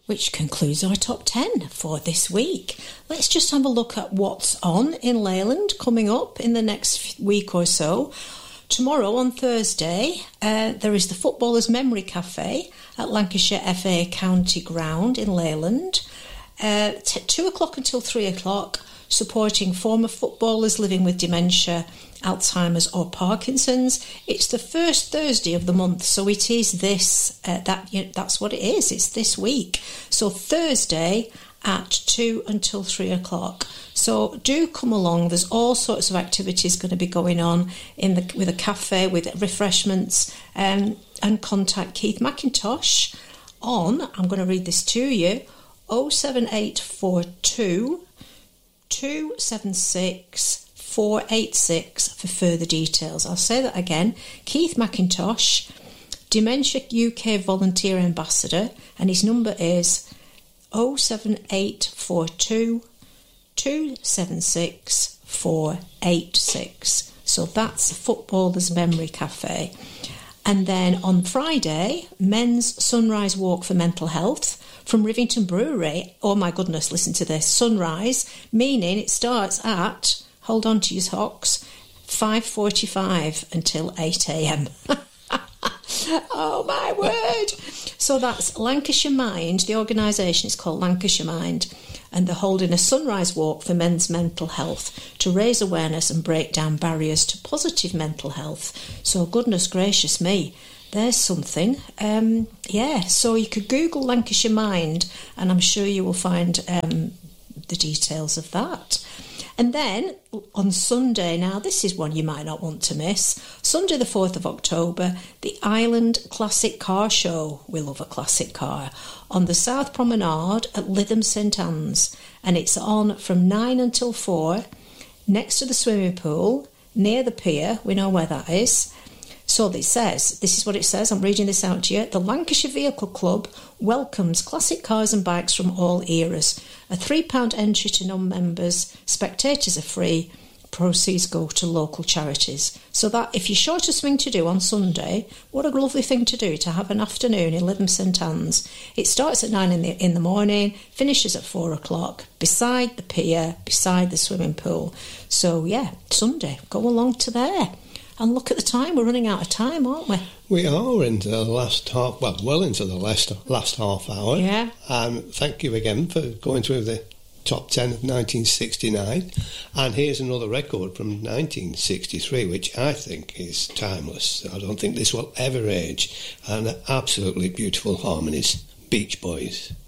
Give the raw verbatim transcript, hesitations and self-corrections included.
which concludes our top ten for this week. Let's just have a look at what's on in Leyland coming up in the next week or so. Tomorrow, on Thursday, uh, there is the Footballers' Memory Cafe at Lancashire F A County Ground in Leyland. Uh, t- two o'clock until three o'clock, supporting former footballers living with dementia, Alzheimer's or Parkinson's. It's the first Thursday of the month, so it is this, uh, that you know, that's what it is, it's this week. So Thursday at two until three o'clock. So do come along, there's all sorts of activities going to be going on in the with a cafe, with refreshments, um, and contact Keith McIntosh on, I'm going to read this to you, oh seven eight four two, two seven six, four eight six for further details. I'll say that again. Keith McIntosh, Dementia U K Volunteer Ambassador, and his number is oh seven eight four two, two seven six, four eight six. So that's Footballers' Memory Cafe. And then on Friday, Men's Sunrise Walk for Mental Health from Rivington Brewery. Oh my goodness, listen to this. Sunrise, meaning it starts at, hold on to your socks, five forty-five until eight a.m. Oh my word. So that's Lancashire Mind. The organisation is called Lancashire Mind, and they're holding a sunrise walk for men's mental health to raise awareness and break down barriers to positive mental health. So goodness gracious me, there's something. Um, yeah, so you could Google Lancashire Mind and I'm sure you will find um, the details of that. And then on Sunday, now this is one you might not want to miss, Sunday the fourth of October, the Island Classic Car Show, we love a classic car, on the South Promenade at Lytham St Anne's. And it's on from nine until four, next to the swimming pool, near the pier, we know where that is. So it says, this is what it says, I'm reading this out to you. The Lancashire Vehicle Club welcomes classic cars and bikes from all eras. A three pound entry to non-members. Spectators are free. Proceeds go to local charities. So that, if you're short of something to do on Sunday, what a lovely thing to do, to have an afternoon in Lytham St Anne's. It starts at nine in the, in the morning, finishes at four o'clock, beside the pier, beside the swimming pool. So yeah, Sunday, go along to there. And look at the time, we're running out of time, aren't we? We are into the last half, well, well into the last, last half hour. Yeah. Um, thank you again for going through the top ten of nineteen sixty-nine. And here's another record from nineteen sixty-three, which I think is timeless. I don't think this will ever age. And absolutely beautiful harmonies. Beach Boys.